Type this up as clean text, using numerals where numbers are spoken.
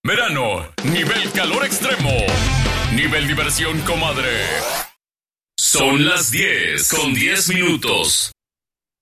Verano, nivel calor extremo. Nivel diversión, comadre. Son las 10 con 10 minutos.